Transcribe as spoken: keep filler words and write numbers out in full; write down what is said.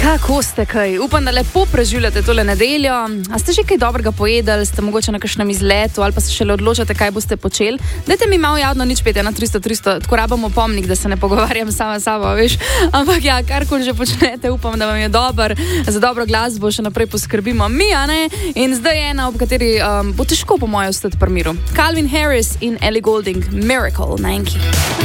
Kako ste kaj? Upam, da lepo preživljate tole nedeljo. A ste že kaj dobrega pojedali, ste mogoče na kakšnem izletu ali pa se šele odločate, kaj boste počeli? Dajte mi malo javno nič pet, na tristo tristo, tako rabamo pomnik, da se ne pogovarjam sama s sabo, veš. Ampak ja, karkoli že počnete, upam, da vam je dober. Za dobro glasbo še naprej poskrbimo mi, a ne? In zdaj je ena, ob kateri um, bo težko po mojem ostati pri miru. Calvin Harris in Ellie Goulding, Miracle na Enki.